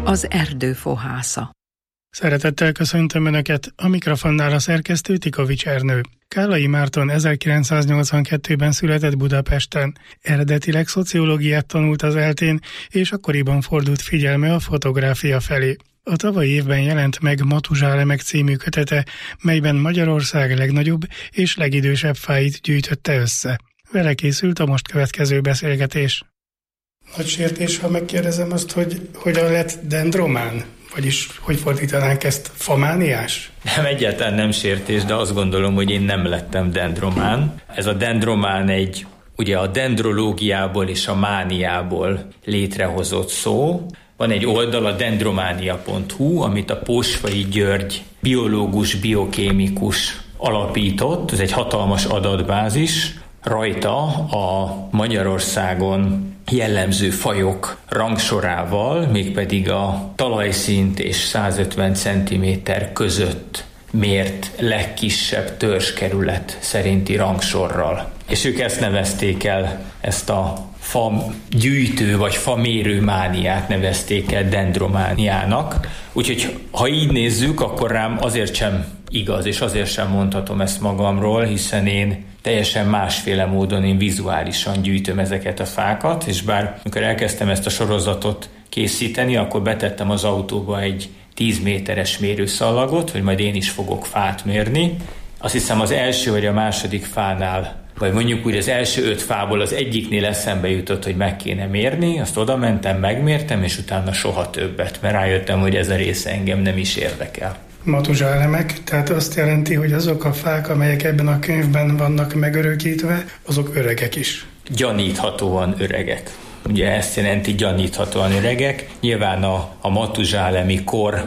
az erdő fohásza. Szeretettel köszöntöm Önöket, a mikrofonnál a szerkesztő Tikovics Ernő. Kállai Márton 1982-ben született Budapesten. Eredetileg szociológiát tanult az ELTÉn, és akkoriban fordult figyelme a fotográfia felé. A tavalyi évben jelent meg Matuzsálemek című kötete, melyben Magyarország legnagyobb és legidősebb fáit gyűjtötte össze. Vele készült a most következő beszélgetés. Nagy sértés, ha megkérdezem azt, hogy hogyan lett dendromán? Vagyis, hogy fordítanánk ezt, famániás? Nem, egyáltalán nem sértés, de azt gondolom, hogy én nem lettem dendromán. Ez a dendromán ugye a dendrológiából és a mániából létrehozott szó. Van egy oldal, a dendrománia.hu, amit a Pósfai György biológus, biokémikus alapított. Ez egy hatalmas adatbázis. Rajta a Magyarországon jellemző fajok rangsorával, mégpedig a talajszint és 150 cm között mért legkisebb törzskerület szerinti rangsorral. És ők ezt nevezték el, ezt a fa gyűjtő vagy fa mérő mániát nevezték el dendromániának. Úgyhogy ha így nézzük, akkor rám azért sem igaz, és azért sem mondhatom ezt magamról, hiszen én teljesen másféle módon én vizuálisan gyűjtöm ezeket a fákat, és bár amikor elkezdtem ezt a sorozatot készíteni, akkor betettem az autóba egy 10 méteres mérőszallagot, hogy majd én is fogok fát mérni. Azt hiszem az első vagy a második fánál, vagy mondjuk úgy az első 5 fából az egyiknél eszembe jutott, hogy meg kéne mérni, azt oda mentem, megmértem, és utána soha többet, mert rájöttem, hogy ez a része engem nem is érdekel. Matuzsálemek, tehát azt jelenti, hogy azok a fák, amelyek ebben a könyvben vannak megörökítve, azok öregek is. Gyaníthatóan öregek. Ugye ezt jelenti gyaníthatóan öregek. Nyilván a matuzsálemi kor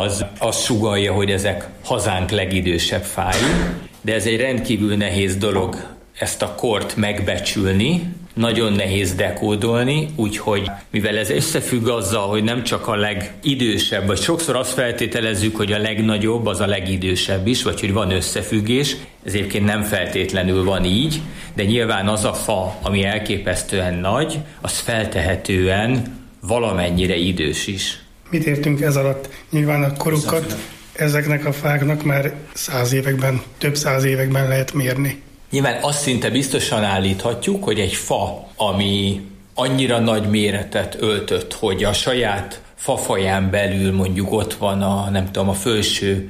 az sugallja, hogy ezek hazánk legidősebb fái, de ez egy rendkívül nehéz dolog ezt a kort megbecsülni, nagyon nehéz dekódolni, úgyhogy mivel ez összefügg azzal, hogy nem csak a legidősebb, vagy sokszor azt feltételezzük, hogy a legnagyobb az a legidősebb is, vagy hogy van összefüggés, ez egyébként nem feltétlenül van így, de nyilván az a fa, ami elképesztően nagy, az feltehetően valamennyire idős is. Mit értünk ez alatt? Nyilván a korukat ezeknek a fáknak már 100 években, több 100 években lehet mérni. Nyilván azt szinte biztosan állíthatjuk, hogy egy fa, ami annyira nagy méretet öltött, hogy a saját fafaján belül mondjuk ott van a felső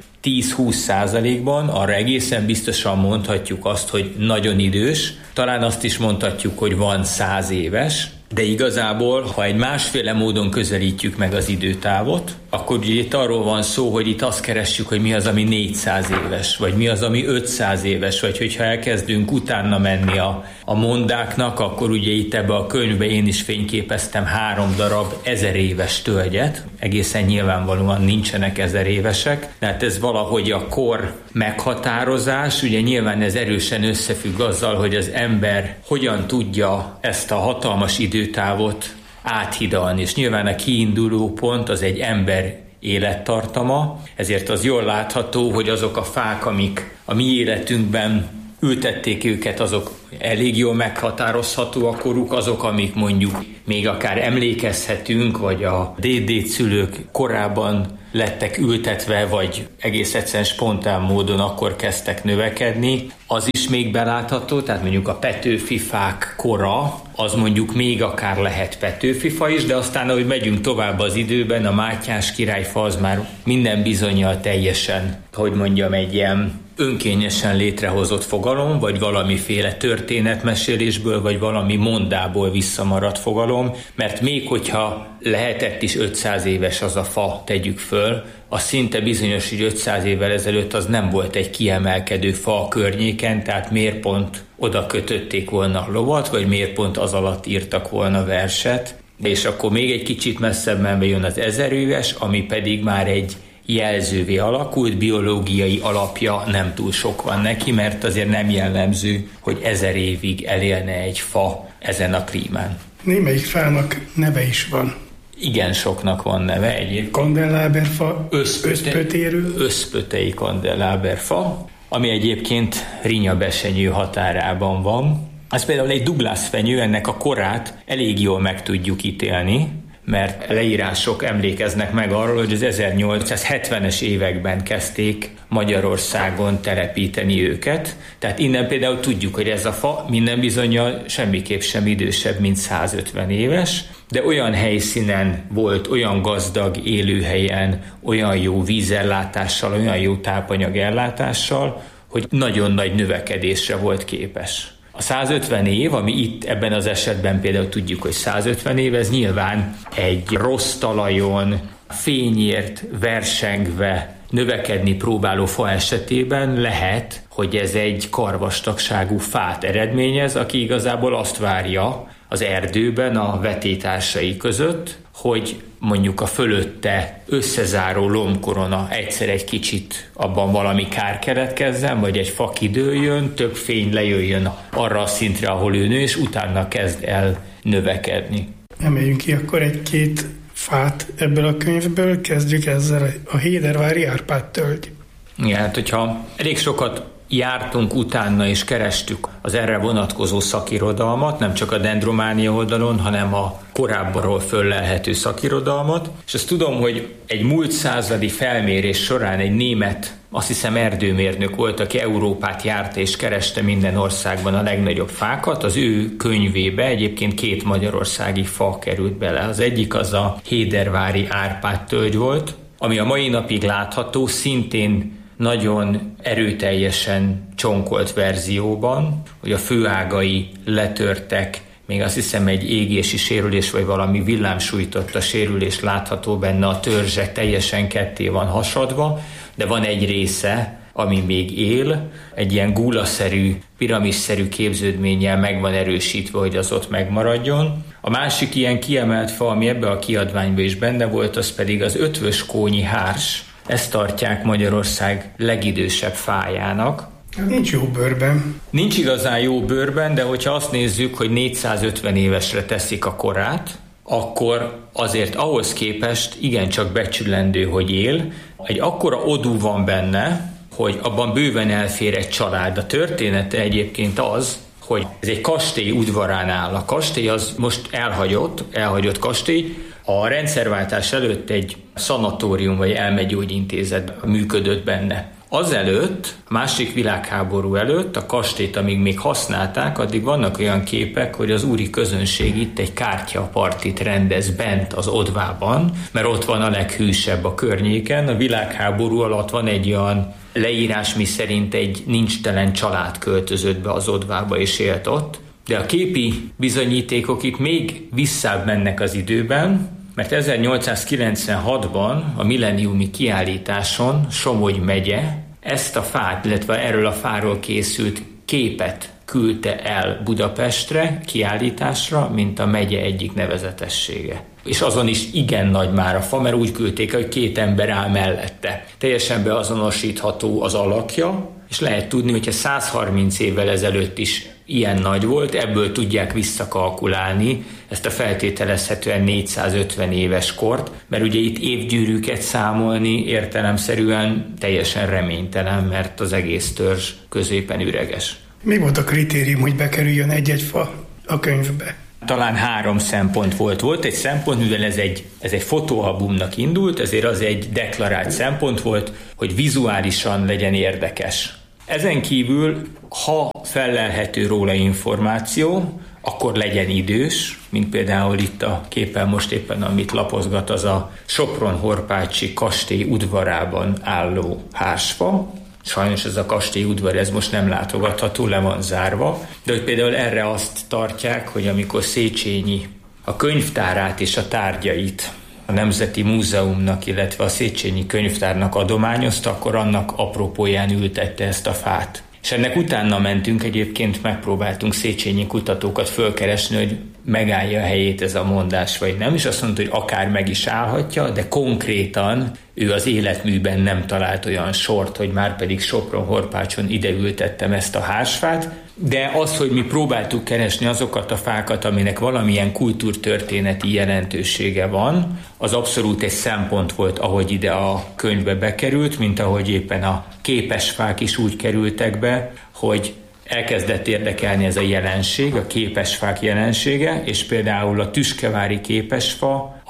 10-20%-ban, arra egészen biztosan mondhatjuk azt, hogy nagyon idős, talán azt is mondhatjuk, hogy van 100 éves, de igazából, ha egy másféle módon közelítjük meg az időtávot, akkor ugye itt arról van szó, hogy itt azt keressük, hogy mi az, ami 400 éves, vagy mi az, ami 500 éves, vagy hogyha elkezdünk utána menni a mondáknak, akkor ugye itt ebbe a könyvbe én is fényképeztem 3 darab 1000 éves tölgyet, egészen nyilvánvalóan nincsenek 1000 évesek, tehát ez valahogy a kor meghatározás, ugye nyilván ez erősen összefügg azzal, hogy az ember hogyan tudja ezt a hatalmas időtávot áthidalni, és nyilván a kiinduló pont az egy ember élettartama, ezért az jól látható, hogy azok a fák, amik a mi életünkben ültették őket, azok elég jól meghatározható a koruk, azok, amik mondjuk még akár emlékezhetünk, vagy a déd szülők korábban lettek ültetve, vagy egész egyszerűen spontán módon akkor kezdtek növekedni, az is még belátható, tehát mondjuk a petőfifák kora, az mondjuk még akár lehet petőfifa is, de aztán, ahogy megyünk tovább az időben, a Mátyás királyfa az már minden bizonnyal teljesen, egy ilyen önkényesen létrehozott fogalom, vagy valamiféle történetmesélésből, vagy valami mondából visszamaradt fogalom, mert még hogyha lehetett is 500 éves az a fa, tegyük föl, az szinte bizonyos, hogy 500 évvel ezelőtt az nem volt egy kiemelkedő fa a környéken, tehát miért pont oda kötötték volna a lovat, vagy miért pont az alatt írtak volna verset. És akkor még egy kicsit messzebb menve jön az 1000 éves, ami pedig már egy jelzővé alakult, biológiai alapja nem túl sok van neki, mert azért nem jellemző, hogy 1000 évig elélne egy fa ezen a klímán. Némelyik fának neve is van. Igen, soknak van neve egyébként. Kandelláberfa, összpötérő. Összpötei kandelláberfa, ami egyébként Rinya-Besenyő határában van. Ez például egy Douglas fenyő, ennek a korát elég jól meg tudjuk ítélni, mert leírások emlékeznek meg arról, hogy az 1870-es években kezdték Magyarországon telepíteni őket. Tehát innen például tudjuk, hogy ez a fa minden bizonnyal semmiképp sem idősebb, mint 150 éves, de olyan helyszínen volt, olyan gazdag élőhelyen, olyan jó vízellátással, olyan jó tápanyagellátással, hogy nagyon nagy növekedésre volt képes. A 150 év, ami itt ebben az esetben például tudjuk, hogy 150 év, ez nyilván egy rossz talajon, fényért versengve növekedni próbáló fa esetében lehet, hogy ez egy karvastagságú fát eredményez, aki igazából azt várja az erdőben a vetétársai között, hogy mondjuk a fölötte összezáró lombkorona egyszer egy kicsit abban valami kár keletkezzen, vagy egy fa kidőljön, több fény lejöjjön arra a szintre, ahol ő nő, és utána kezd el növekedni. Emeljünk ki akkor egy-két fát ebből a könyvből, kezdjük ezzel a Hédervári Árpád-tölgy. Igen, hát hogyha elég sokat jártunk utána és kerestük az erre vonatkozó szakirodalmat, nem csak a Dendrománia oldalon, hanem a korábbról föllelhető szakirodalmat, és azt tudom, hogy egy múlt századi felmérés során egy német, azt hiszem erdőmérnök volt, aki Európát járta és kereste minden országban a legnagyobb fákat. Az ő könyvébe egyébként 2 magyarországi fa került bele. Az egyik az a Hédervári Árpád-tölgy volt, ami a mai napig látható, szintén nagyon erőteljesen csonkolt verzióban, hogy a főágai letörtek, még azt hiszem egy égési sérülés, vagy valami villámsújtotta sérülés látható benne, a törzse teljesen ketté van hasadva, de van egy része, ami még él, egy ilyen gúlaszerű, piramisszerű képződménnyel meg van erősítve, hogy az ott megmaradjon. A másik ilyen kiemelt fa, ami ebbe a kiadványban is benne volt, az pedig az ötvöskónyi hárs. Ezt tartják Magyarország legidősebb fájának. Nincs jó bőrben. Nincs igazán jó bőrben, de hogyha azt nézzük, hogy 450 évesre teszik a korát, akkor azért ahhoz képest igencsak becsülendő, hogy él. Egy akkora odú van benne, hogy abban bőven elfér egy család. A története egyébként az, hogy ez egy kastély udvarán áll. A kastély az most elhagyott kastély. A rendszerváltás előtt egy szanatórium vagy elmegyógyintézet működött benne. Azelőtt, a második világháború előtt a kastélyt, amíg még használták, addig vannak olyan képek, hogy az úri közönség itt egy kártyapartit rendez bent az Odvában, mert ott van a leghűsebb a környéken. A világháború alatt van egy olyan leírás, miszerint egy nincstelen család költözött be az Odvába és élt ott, de a képi bizonyítékok itt még visszább mennek az időben, mert 1896-ban a milleniumi kiállításon Somogy megye ezt a fát, illetve erről a fáról készült képet küldte el Budapestre kiállításra, mint a megye egyik nevezetessége. És azon is igen nagy már a fa, mert úgy küldték, hogy 2 ember áll mellette. Teljesen beazonosítható az alakja, és lehet tudni, hogyha 130 évvel ezelőtt is ilyen nagy volt, ebből tudják visszakalkulálni ezt a feltételezhetően 450 éves kort, mert ugye itt évgyűrűket számolni értelemszerűen teljesen reménytelen, mert az egész törzs középen üreges. Mi volt a kritérium, hogy bekerüljön egy-egy fa a könyvbe? Talán 3 szempont volt. Volt egy szempont, mivel ez egy fotóalbumnak indult, ezért az egy deklarált szempont volt, hogy vizuálisan legyen érdekes. Ezen kívül, ha fellelhető róla információ, akkor legyen idős, mint például itt a képen most éppen, amit lapozgat, az a Sopron-Horpácsi kastély udvarában álló hársfa. Sajnos ez a kastély udvar, ez most nem látogatható, le van zárva, de hogy például erre azt tartják, hogy amikor Széchenyi a könyvtárát és a tárgyait a Nemzeti Múzeumnak, illetve a Széchenyi Könyvtárnak adományozta, akkor annak apropóján ültette ezt a fát. És ennek utána mentünk, egyébként megpróbáltunk Széchenyi kutatókat fölkeresni, hogy megállja a helyét ez a mondás, vagy nem, és azt mondta, hogy akár meg is állhatja, de konkrétan ő az életműben nem talált olyan sort, hogy már pedig Sopron-Horpácson ide ültettem ezt a hársfát, de az, hogy mi próbáltuk keresni azokat a fákat, aminek valamilyen kultúrtörténeti jelentősége van, az abszolút egy szempont volt, ahogy ide a könyvbe bekerült, mint ahogy éppen a képesfák is úgy kerültek be, hogy elkezdett érdekelni ez a jelenség, a képesfák jelensége, és például a tüskevári képesfa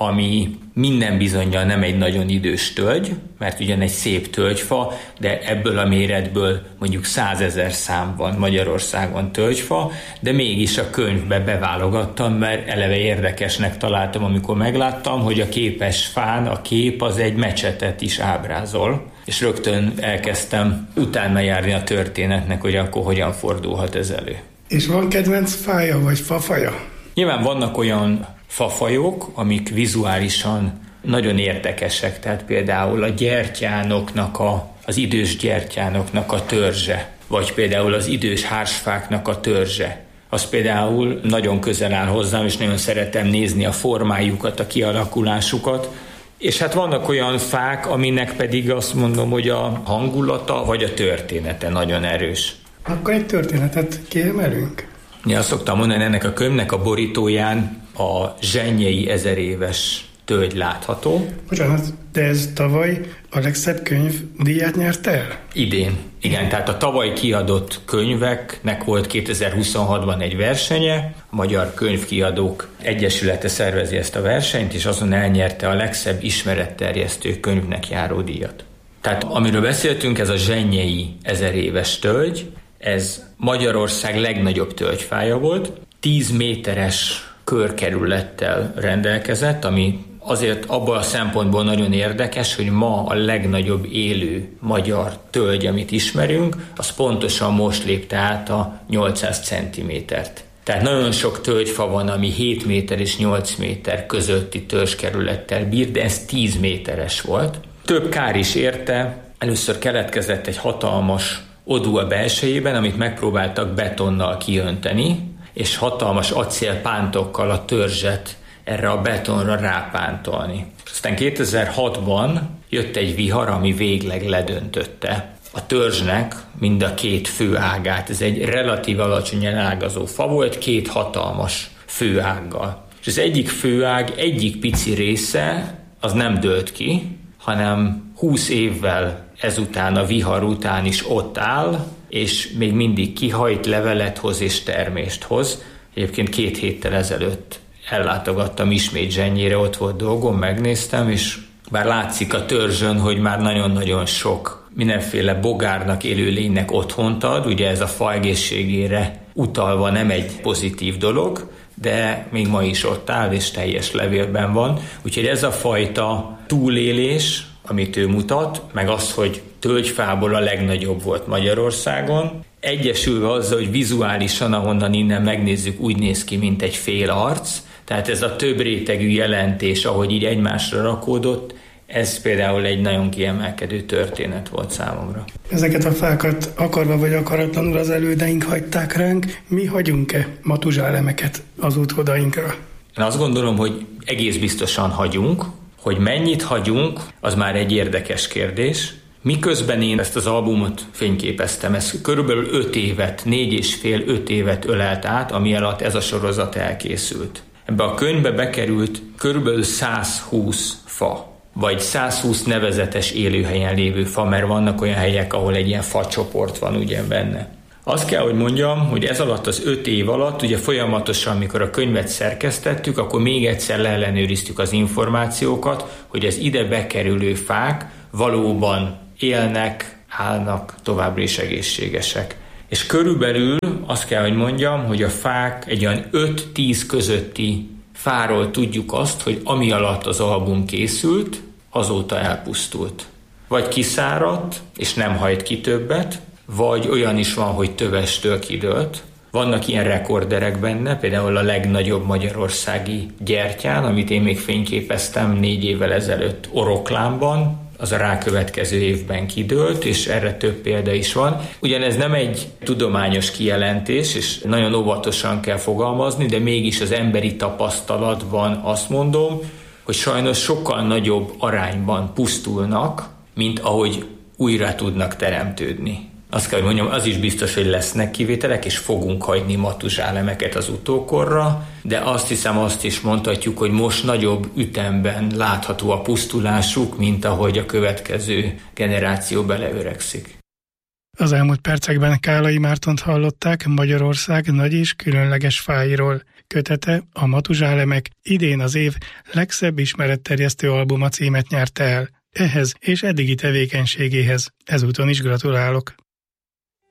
ami minden bizonnyal nem egy nagyon idős tölgy, mert ugyan egy szép tölgyfa, de ebből a méretből mondjuk 100 000 szám van Magyarországon tölgyfa, de mégis a könyvbe beválogattam, mert eleve érdekesnek találtam, amikor megláttam, hogy a képes fán a kép az egy mecsetet is ábrázol, és rögtön elkezdtem utána járni a történetnek, hogy akkor hogyan fordulhat ez elő. És van kedvenc fája vagy fafaja? Nyilván vannak olyan fafajok, amik vizuálisan nagyon érdekesek, tehát például a gyertyánoknak, az idős gyertyánoknak a törzse, vagy például az idős hársfáknak a törzse. Az például nagyon közel áll hozzám, és nagyon szeretem nézni a formájukat, a kialakulásukat. És hát vannak olyan fák, aminek pedig azt mondom, hogy a hangulata vagy a története nagyon erős. Akkor egy történetet kiemelünk. Ja, azt szoktam mondani, ennek a könyvnek a borítóján a zsennyei 1000 éves tölgy látható. Bocsánat, de ez tavaly a legszebb könyv díját nyert el? Idén. Igen, tehát a tavaly kiadott könyveknek volt 2026-ban egy versenye, a Magyar Könyvkiadók Egyesülete szervezi ezt a versenyt, és azon elnyerte a legszebb ismeretterjesztő könyvnek járó díjat. Tehát amiről beszéltünk, ez a zsennyei 1000 éves tölgy, ez Magyarország legnagyobb tölgyfája volt, 10 méteres körkerülettel rendelkezett, ami azért abban a szempontból nagyon érdekes, hogy ma a legnagyobb élő magyar tölgy, amit ismerünk, az pontosan most lépte át a 800 centimétert. Tehát nagyon sok tölgyfa van, ami 7 méter és 8 méter közötti törzskerülettel bír, de ez 10 méteres volt. Több kár is érte, először keletkezett egy hatalmas odú a belsejében, amit megpróbáltak betonnal kiönteni, és hatalmas acélpántokkal a törzset erre a betonra rápántolni. Aztán 2006-ban jött egy vihar, ami végleg ledöntötte a törzsnek mind a két főágát. Ez egy relatív alacsonyan ágazó fa volt, két hatalmas főággal. És az egyik főág egyik pici része az nem dőlt ki, hanem 20 évvel ezután, a vihar után is ott áll, és még mindig kihajt, levelet hoz és termést hoz. Egyébként 2 héttel ezelőtt ellátogattam ismét Zsennyére, ott volt dolgom, megnéztem, és bár látszik a törzsön, hogy már nagyon-nagyon sok mindenféle bogárnak, élőlénynek otthont ad, ugye ez a fa egészségére utalva nem egy pozitív dolog, de még ma is ott áll, és teljes levélben van. Úgyhogy ez a fajta túlélés, amit ő mutat, meg az, hogy tölgyfából a legnagyobb volt Magyarországon, egyesülve azzal, hogy vizuálisan, ahonnan innen megnézzük, úgy néz ki, mint egy fél arc, tehát ez a több rétegű jelentés, ahogy így egymásra rakódott, ez például egy nagyon kiemelkedő történet volt számomra. Ezeket a fákat akarva vagy akaratlanul az elődeink hagyták ránk, mi hagyunk-e matuzsálemeket az úthodainkra? Én azt gondolom, hogy egész biztosan hagyunk, hogy mennyit hagyunk, az már egy érdekes kérdés. Miközben én ezt az albumot fényképeztem, ez körülbelül 5 évet, 4,5-5 évet ölelt át, ami alatt ez a sorozat elkészült. Ebbe a könyvbe bekerült körülbelül 120 fa, vagy 120 nevezetes élőhelyen lévő fa, mert vannak olyan helyek, ahol egy ilyen facsoport van ugye benne. Azt kell, hogy mondjam, hogy ez alatt az 5 év alatt, ugye folyamatosan, amikor a könyvet szerkesztettük, akkor még egyszer leellenőriztük az információkat, hogy az ide bekerülő fák valóban élnek, állnak, továbbra is egészségesek. És körülbelül azt kell, hogy mondjam, hogy a fák egy olyan 5-10 közötti fáról tudjuk azt, hogy ami alatt az album készült, azóta elpusztult. Vagy kiszáradt, és nem hajt ki többet, vagy olyan is van, hogy tövestől kidőlt. Vannak ilyen rekorderek benne, például a legnagyobb magyarországi gyertyán, amit én még fényképeztem 4 évvel ezelőtt Oroklánban, az a rákövetkező évben kidőlt, és erre több példa is van. Ugyanez nem egy tudományos kijelentés, és nagyon óvatosan kell fogalmazni, de mégis az emberi tapasztalatban azt mondom, hogy sajnos sokkal nagyobb arányban pusztulnak, mint ahogy újra tudnak teremtődni. Azt kell, hogy mondjam, az is biztos, hogy lesznek kivételek, és fogunk hagyni matuzsálemeket az utókorra, de azt hiszem, azt is mondhatjuk, hogy most nagyobb ütemben látható a pusztulásuk, mint ahogy a következő generáció beleöregszik. Az elmúlt percekben Kálai Mártont hallották Magyarország nagy és különleges fáiról. Kötete, a Matuzsálemek idén az év legszebb ismeretterjesztő albuma címet nyerte el. Ehhez és eddigi tevékenységéhez ezúton is gratulálok.